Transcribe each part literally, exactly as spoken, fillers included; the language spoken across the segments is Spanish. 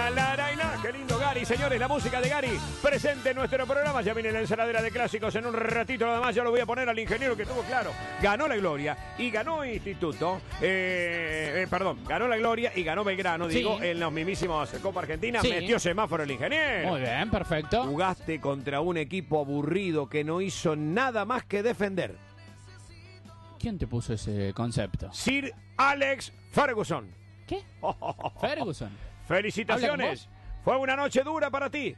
la, la, la, la. Qué lindo Gary, señores, la música de Gary presente en nuestro programa. Ya viene la ensaladera de clásicos en un ratito nada más. Ya lo voy a poner al ingeniero que tuvo claro. Ganó la Gloria y ganó Instituto. Eh, eh, perdón, ganó la Gloria y ganó Belgrano, Sí. digo, en los mismísimos Copa Argentina. Sí. Metió semáforo el ingeniero. Muy bien, perfecto. Jugaste contra un equipo aburrido que no hizo nada más que defender. ¿Quién te puso ese concepto? Sir Alex Ferguson. ¿Qué? Ferguson. Felicitaciones. Fue una noche dura para ti.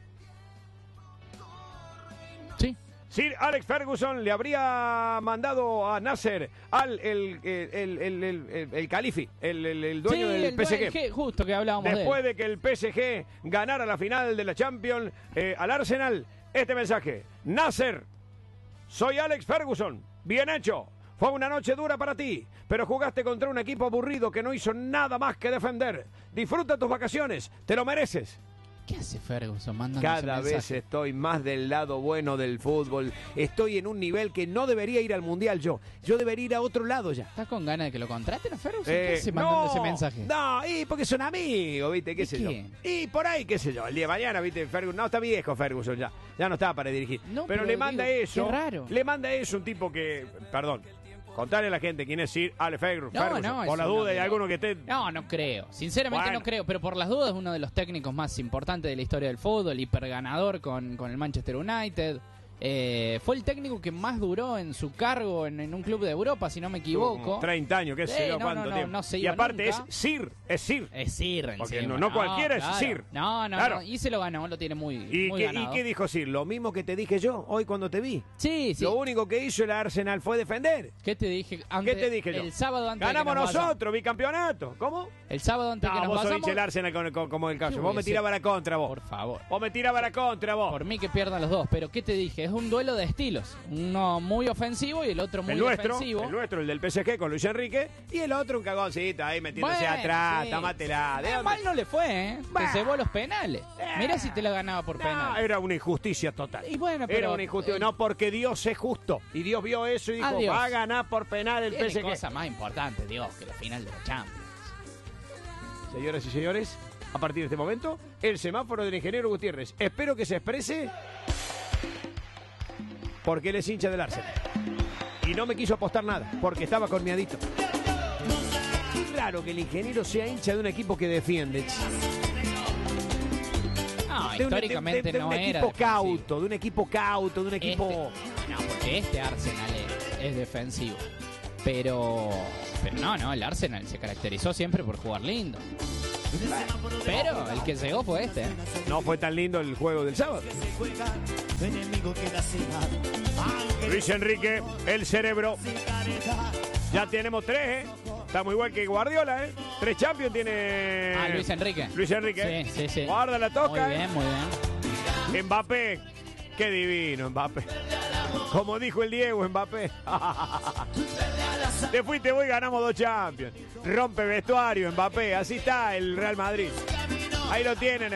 Sí. Sir Alex Ferguson le habría mandado a Nasser al el, el, el, el, el, el Califi, el, el, el dueño Sí, del el P S G. dueño, que justo que hablábamos Después de de, él. que el P S G ganara la final de la Champions eh, al Arsenal, este mensaje. Nasser, soy Alex Ferguson. Bien hecho. Fue una noche dura para ti, pero jugaste contra un equipo aburrido que no hizo nada más que defender. Disfruta tus vacaciones, te lo mereces. ¿Qué hace Ferguson mandando Cada ese vez mensaje? estoy más del lado bueno del fútbol. Estoy en un nivel que no debería ir al Mundial yo. Yo debería ir a otro lado ya. ¿Estás con ganas de que lo contraten a Ferguson? Eh, ¿Qué hace mandando no, ese mensaje? No, y porque son amigos, ¿viste? ¿Qué ¿Y sé quién? yo? Y por ahí, qué sé yo, el día de mañana, ¿viste? Ferguson, no, está viejo Ferguson ya. Ya no está para dirigir. No, pero, pero le manda digo, eso. qué raro. Le manda eso un tipo que, perdón, contarle a la gente quién es Sir Alex Ferguson. No, Ferguson, no, por eso la no duda de creo. alguno que esté... No, no creo. Sinceramente Bueno. no creo. Pero por las dudas, uno de los técnicos más importantes de la historia del fútbol, hiperganador con, con el Manchester United. Eh, fue el técnico que más duró en su cargo en, en un club de Europa, si no me equivoco. treinta años, qué sé Sí, yo, no, cuánto no, no, tiempo. no se y iba aparte nunca. es Sir, es Sir. Es Sir, Porque encima. no- no cualquiera es claro. Sir. No, no, Claro. no. Y se lo ganó, lo tiene muy, ¿Y muy qué, ganado. ¿Y qué dijo Sir? Lo mismo que te dije yo hoy cuando te vi. Sí, sí. Lo único que hizo el Arsenal fue defender. ¿Qué te dije antes? ¿Qué te dije yo? El sábado antes Ganamos de que nos vayamos. nosotros, bicampeonato. ¿Cómo? El sábado antes No, que nos vos sos vayamos. hincha del Arsenal con- con- como el caso. ¿Qué Vos voy me a tirabas hacer? la contra, vos. Por favor. Vos me tirabas la contra, vos. Por mí que pierdan los dos, pero ¿qué te dije? Es un duelo de estilos. Uno muy ofensivo y el otro muy El nuestro, defensivo. el nuestro, el del P S G con Luis Enrique. Y el otro un cagoncito ahí metiéndose Bueno, atrás. sí. Támatela. ¿De Eh, dónde? mal no le fue, ¿eh? Bah. Te cebó los penales. Mira si te la ganaba por No, penales. era una injusticia total. Y bueno, pero- Era una injusticia. eh, No, porque Dios es justo. Y Dios vio eso y dijo, Adiós. va a ganar por penal el P Tiene S G. cosa más importante, Dios, que la final de la Champions. Señoras y señores, a partir de este momento, el semáforo del ingeniero Gutiérrez. Espero que se exprese porque él es hincha del Arsenal. Y no me quiso apostar nada, porque estaba con miadito. Qué raro que el ingeniero sea hincha de un equipo que defiende. No, De un- históricamente de- de- de no un era equipo defensivo. cauto, de un equipo cauto, de un equipo... Este- no, porque este Arsenal es, es defensivo. Pero, pero no, no, el Arsenal se caracterizó siempre por jugar lindo. Pero el que llegó fue este. ¿eh? No fue tan lindo el juego del sábado. Luis Enrique, el cerebro. Ya tenemos tres, ¿eh? Estamos igual que Guardiola, ¿eh? Tres Champions tiene... Ah, Luis Enrique. Luis Enrique. Sí, sí, sí. Guarda la toca. Muy bien, muy bien. Mbappé. Qué divino, Mbappé. Como dijo el Diego, Mbappé. Te fuiste vos y ganamos dos Champions. Rompe vestuario, Mbappé. Así está el Real Madrid. Ahí lo tienen.